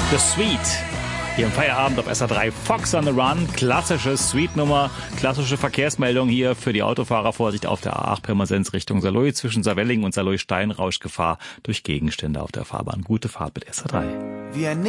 The Sweet. Hier im Feierabend auf SR3 Fox on the Run. Klassische Sweet-Nummer, klassische Verkehrsmeldung hier für die Autofahrer. Vorsicht auf der A8 Pirmasens Richtung Saarlouis zwischen Saarwelling und Saarlouis-Stein. Rauschgefahr durch Gegenstände auf der Fahrbahn. Gute Fahrt mit SR3.